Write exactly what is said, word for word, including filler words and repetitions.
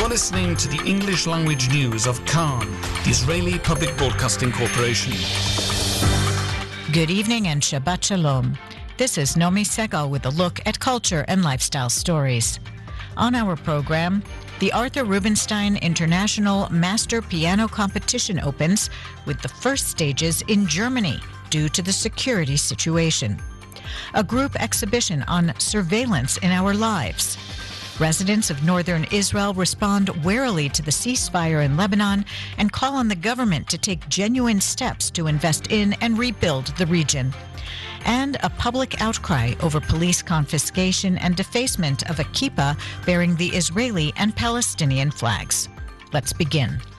You're listening to the English language news of Khan, the Israeli Public Broadcasting Corporation. Good evening and Shabbat Shalom. This is Nomi Segal with a look at culture and lifestyle stories. On our program, the Arthur Rubinstein International Master Piano Competition opens with the first stages in Germany due to the security situation. A group exhibition on surveillance in our lives. Residents of northern Israel respond warily to the ceasefire in Lebanon and call on the government to take genuine steps to invest in and rebuild the region. And a public outcry over police confiscation and defacement of a kippah bearing the Israeli and Palestinian flags. Let's begin.